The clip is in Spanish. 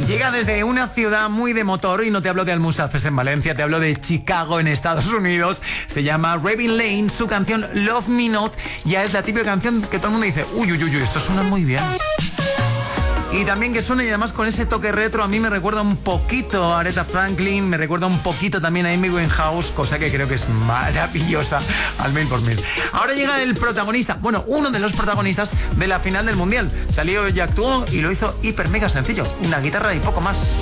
Llega desde una ciudad muy de motor y no te hablo de Almusafes en Valencia, te hablo de Chicago en Estados Unidos. Se llama Ravin Lane, su canción Love Me Not ya es la típica canción que todo el mundo dice, uy, esto suena muy bien. Y también que suena y además con ese toque retro a mí me recuerda un poquito a Aretha Franklin, me recuerda un poquito también a Amy Winehouse, cosa que creo que es maravillosa al 1000%. Ahora llega el protagonista, bueno, uno de los protagonistas de la final del Mundial. Salió y actuó y lo hizo hiper mega sencillo, una guitarra y poco más.